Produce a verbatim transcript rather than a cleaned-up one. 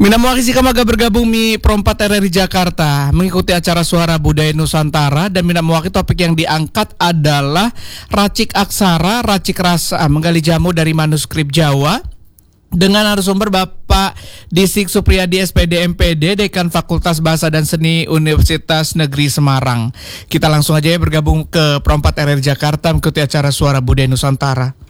Minamwaki si Kamaga bergabung mi Perompat R R I Jakarta mengikuti acara Suara Budaya Nusantara, dan minamwaki topik yang diangkat adalah racik aksara, racik rasa, menggali jamu dari manuskrip Jawa dengan narasumber Bapak Disik Supriyadi S P D M P D, Dekan Fakultas Bahasa dan Seni Universitas Negeri Semarang. Kita langsung aja ya bergabung ke Perompat R R I Jakarta mengikuti acara Suara Budaya Nusantara.